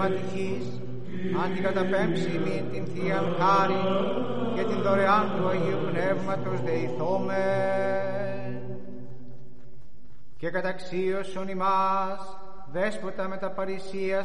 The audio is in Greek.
αν την καταπέμψει ημίν την Θείαν χάριν και την δωρεάν του Αγίου Πνεύματος δεηθόμεν. Και καταξίωσον ημάς, δέσποτα με τα παρησίας